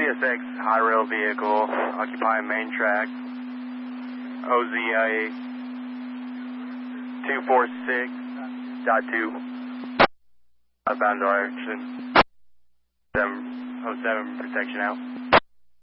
CSX high rail vehicle occupying main track. OZA 246.2. Outbound direction. 707 protection out.